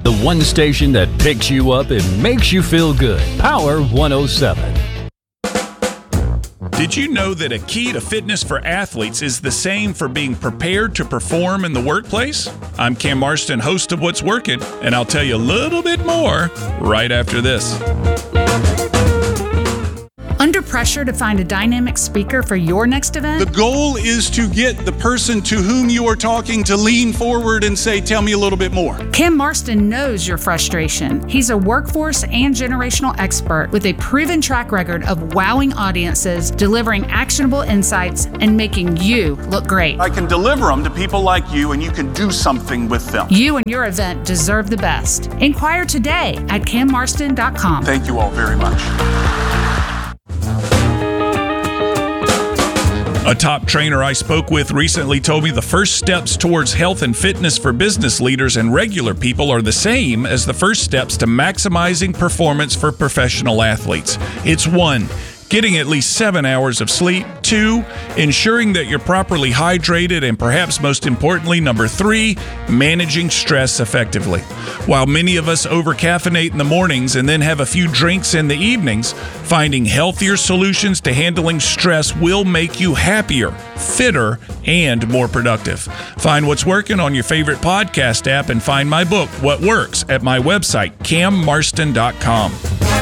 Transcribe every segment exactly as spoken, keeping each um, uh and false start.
The one station that picks you up and makes you feel good. Power one oh seven. Did you know that a key to fitness for athletes is the same for being prepared to perform in the workplace? I'm Cam Marston, host of What's Working, and I'll tell you a little bit more right after this. Under pressure to find a dynamic speaker for your next event? The goal is to get the person to whom you are talking to lean forward and say, tell me a little bit more. Cam Marston knows your frustration. He's a workforce and generational expert with a proven track record of wowing audiences, delivering actionable insights, and making you look great. I can deliver them to people like you, and you can do something with them. You and your event deserve the best. Inquire today at cam marston dot com. Thank you all very much. A top trainer I spoke with recently told me the first steps towards health and fitness for business leaders and regular people are the same as the first steps to maximizing performance for professional athletes. It's one, getting at least seven hours of sleep. Two, ensuring that you're properly hydrated. And perhaps most importantly, number three, managing stress effectively. While many of us over-caffeinate in the mornings and then have a few drinks in the evenings, finding healthier solutions to handling stress will make you happier, fitter, and more productive. Find What's Working on your favorite podcast app and find my book, What Works, at my website, cam marston dot com.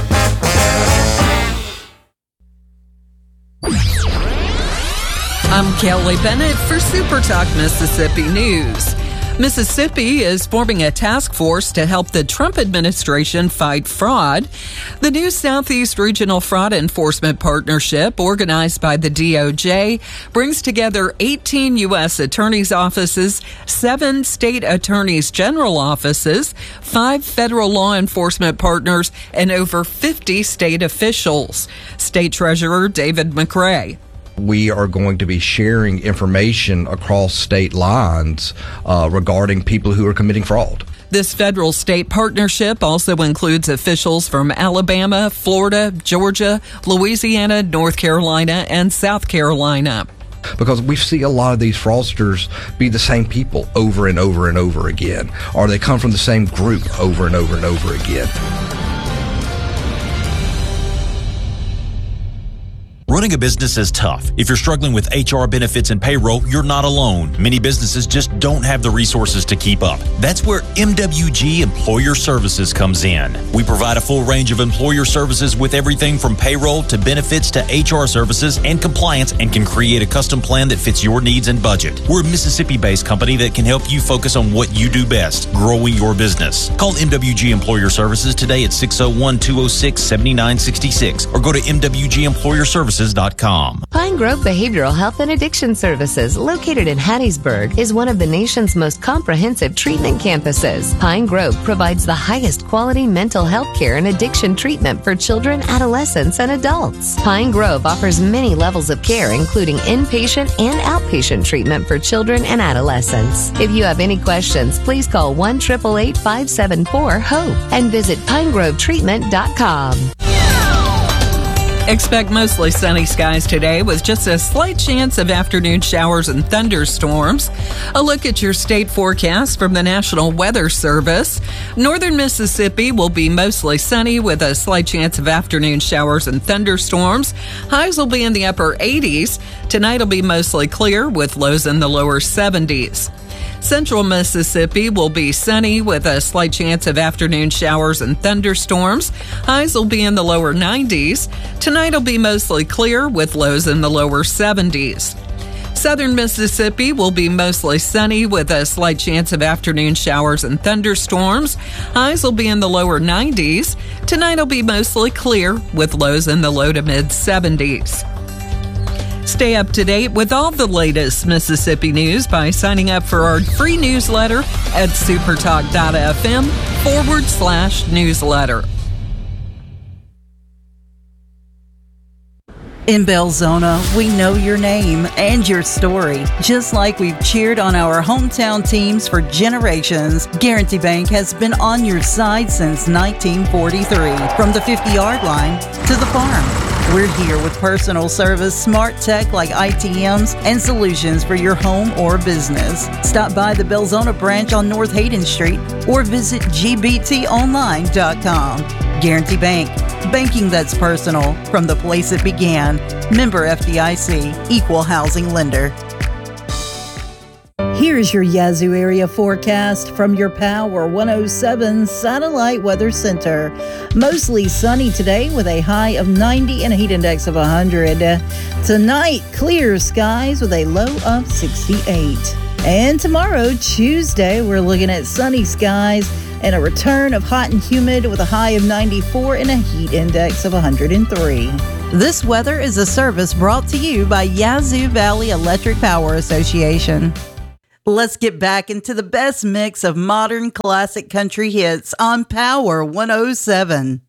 I'm Kelly Bennett for Super Talk Mississippi News. Mississippi is forming a task force to help the Trump administration fight fraud. The new Southeast Regional Fraud Enforcement Partnership, organized by the D O J, brings together eighteen U S attorneys' offices, seven state attorneys' general offices, five federal law enforcement partners, and over fifty state officials. State Treasurer David McRae. We are going to be sharing information across state lines uh, regarding people who are committing fraud. This federal-state partnership also includes officials from Alabama, Florida, Georgia, Louisiana, North Carolina, and South Carolina. Because we see a lot of these fraudsters be the same people over and over and over again, or they come from the same group over and over and over again. Running a business is tough. If you're struggling with H R, benefits, and payroll, you're not alone. Many businesses just don't have the resources to keep up. That's where M W G Employer Services comes in. We provide a full range of employer services with everything from payroll to benefits to H R services and compliance, and can create a custom plan that fits your needs and budget. We're a Mississippi-based company that can help you focus on what you do best, growing your business. Call M W G Employer Services today at six oh one, two oh six, seven nine six six or go to m w g employer services dot com. Pine Grove Behavioral Health and Addiction Services, located in Hattiesburg, is one of the nation's most comprehensive treatment campuses. Pine Grove provides the highest quality mental health care and addiction treatment for children, adolescents, and adults. Pine Grove offers many levels of care, including inpatient and outpatient treatment for children and adolescents. If you have any questions, please call one eight eight eight, five seven four, HOPE and visit pine grove treatment dot com. Expect mostly sunny skies today with just a slight chance of afternoon showers and thunderstorms. A look at your state forecast from the National Weather Service. Northern Mississippi will be mostly sunny with a slight chance of afternoon showers and thunderstorms. Highs will be in the upper eighties. Tonight will be mostly clear with lows in the lower seventies. Central Mississippi will be sunny with a slight chance of afternoon showers and thunderstorms. Highs will be in the lower nineties. Tonight will be mostly clear with lows in the lower seventies. Southern Mississippi will be mostly sunny with a slight chance of afternoon showers and thunderstorms. Highs will be in the lower nineties. Tonight will be mostly clear with lows in the low to mid seventies. Stay up to date with all the latest Mississippi news by signing up for our free newsletter at supertalk.fm forward slash newsletter. In Belzona, we know your name and your story. Just like we've cheered on our hometown teams for generations, Guarantee Bank has been on your side since nineteen forty-three. From the fifty-yard line to the farm, We're here with personal service, smart tech like I T Ms, and solutions for your home or business. Stop by the Belzona branch on North Hayden Street or visit G B T online dot com. Guarantee Bank. Banking that's personal from the place it began. Member F D I C, Equal Housing Lender. Here's your Yazoo area forecast from your Power one oh seven Satellite Weather Center. Mostly sunny today with a high of ninety and a heat index of one hundred. Tonight, clear skies with a low of sixty-eight. And tomorrow, Tuesday, we're looking at sunny skies and a return of hot and humid with a high of ninety-four and a heat index of one hundred three. This weather is a service brought to you by Yazoo Valley Electric Power Association. Let's get back into the best mix of modern classic country hits on Power one oh seven.